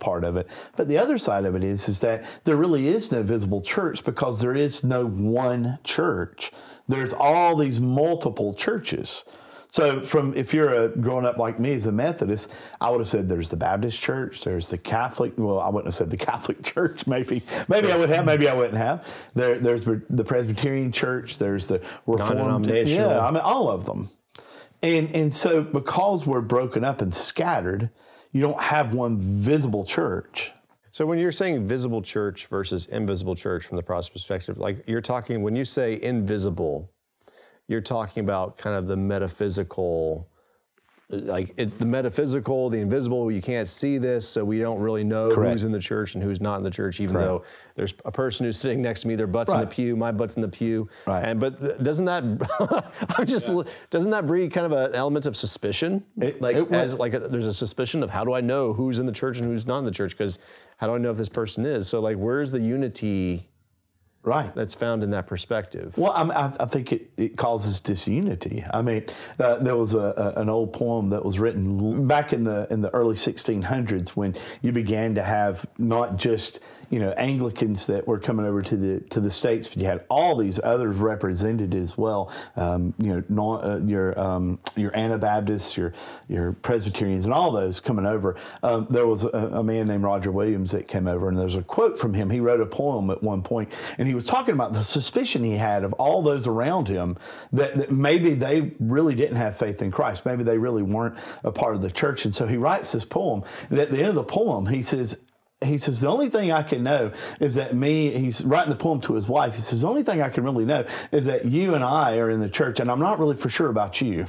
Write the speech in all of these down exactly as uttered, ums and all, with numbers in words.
part of it. But the other side of it is, is that there really is no visible church because there is no one church. There's all these multiple churches. So from if you're a, growing up like me as a Methodist, I would have said there's the Baptist church, there's the Catholic, well, I wouldn't have said the Catholic church, maybe. Maybe I would have, maybe I wouldn't have. There, there's the Presbyterian church, there's the Reformed. Yeah, I mean, all of them. And, and so because we're broken up and scattered, you don't have one visible church. So when you're saying visible church versus invisible church from the Protestant perspective, like you're talking, when you say invisible, you're talking about kind of the metaphysical, like it, the metaphysical, the invisible, you can't see this, so we don't really know Correct. Who's in the church and who's not in the church, even Correct. Though there's a person who's sitting next to me, their butt's right. in the pew, my butt's in the pew. Right. And but doesn't that, I'm just, yeah. doesn't that breed kind of an element of suspicion? It, like it, as like a, there's a suspicion of how do I know who's in the church and who's not in the church? Because how do I know if this person is? So like, where's the unity? Right. That's found in that perspective. Well, I, I, I think it, it causes disunity. I mean, uh, there was a, a, an old poem that was written back in the in the early sixteen hundreds when you began to have not just, you know, Anglicans that were coming over to the to the States, but you had all these others represented as well. Um, you know, non, uh, your um, your Anabaptists, your your Presbyterians, and all those coming over. Um, there was a, a man named Roger Williams that came over, and there's a quote from him. He wrote a poem at one point, and he was talking about the suspicion he had of all those around him that, that maybe they really didn't have faith in Christ. Maybe they really weren't a part of the church. And so he writes this poem. And at the end of the poem, he says, he says, the only thing I can know is that me, he's writing the poem to his wife. He says, the only thing I can really know is that you and I are in the church, and I'm not really for sure about you.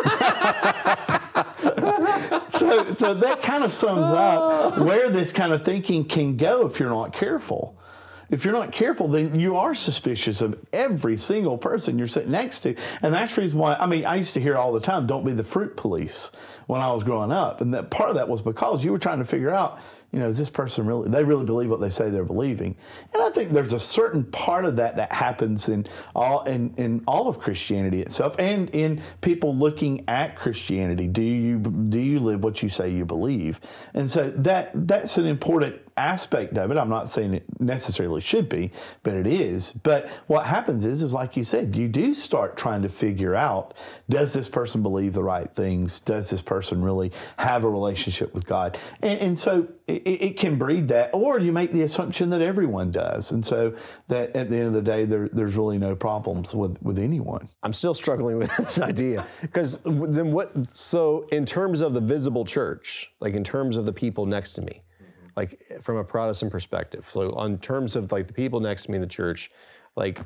so, so that kind of sums up where this kind of thinking can go if you're not careful. If you're not careful, then you are suspicious of every single person you're sitting next to. And that's the reason why, I mean, I used to hear all the time, don't be the fruit police when I was growing up. And that part of that was because you were trying to figure out, you know, is this person really, they really believe what they say they're believing? And I think there's a certain part of that that happens in all in, in all of Christianity itself and in people looking at Christianity. Do you do you live what you say you believe? And so that that's an important aspect of it. I'm not saying it necessarily should be, but it is. But what happens is, is like you said, you do start trying to figure out, does this person believe the right things? Does this person really have a relationship with God? And, and so it, it can breed that, or you make the assumption that everyone does. And so that at the end of the day, there, there's really no problems with, with anyone. I'm still struggling with this idea because then what, so in terms of the visible church, like in terms of the people next to me, like from a Protestant perspective, so on terms of like the people next to me in the church, like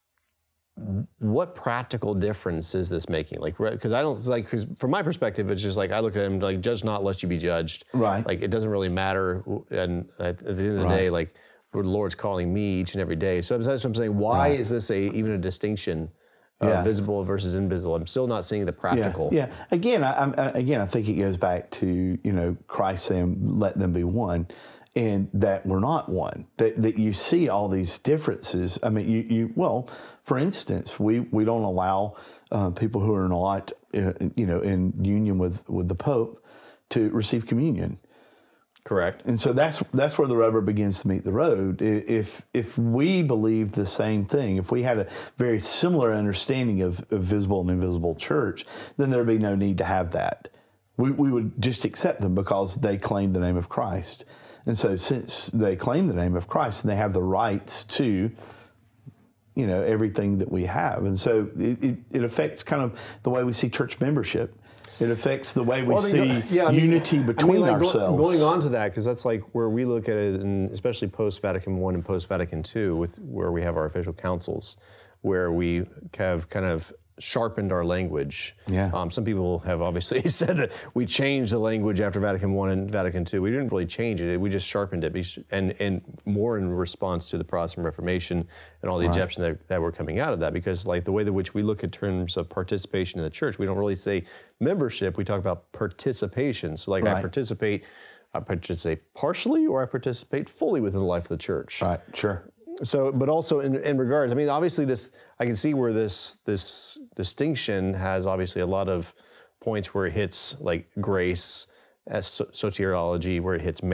what practical difference is this making? Like, because I don't like, cause from my perspective, it's just like I look at him like, judge not lest you be judged. Right. Like it doesn't really matter, and at, at the end of the Right. day, like the Lord's calling me each and every day. So that's what I'm saying. Why Right. is this a even a distinction? Uh, Yeah. visible versus invisible. I'm still not seeing the practical. Yeah, yeah. Again, I, I, again, I think it goes back to, you know, Christ saying, "Let them be one," and that we're not one. That that you see all these differences. I mean, you, you well, for instance, we we don't allow uh, people who are not, uh, you know, in union with with the Pope to receive communion. Correct. And so that's that's where the rubber begins to meet the road. If if we believed the same thing, if we had a very similar understanding of, of visible and invisible church, then there'd be no need to have that. We we would just accept them because they claim the name of Christ. And so since they claim the name of Christ, they have the rights to, you know, everything that we have. And so it, it, it affects kind of the way we see church membership. It affects the way we well, see go, yeah, unity I mean, between I mean, like, ourselves. Going on to that, because that's like where we look at it, and especially post-Vatican One and post-Vatican Two, with where we have our official councils, where we have kind of sharpened our language. Yeah. Um, some people have obviously said that we changed the language after Vatican One and Vatican Two. We didn't really change it; we just sharpened it, and and more in response to the Protestant Reformation and all the right. Egyptians that, that were coming out of that. Because like the way in which we look in terms of participation in the church, we don't really say membership. We talk about participation. So like right. I participate, I participate partially, or I participate fully within the life of the church. Right. Sure. So, but also in, in regards, I mean, obviously this, I can see where this this distinction has obviously a lot of points where it hits like grace, as soteriology, where it hits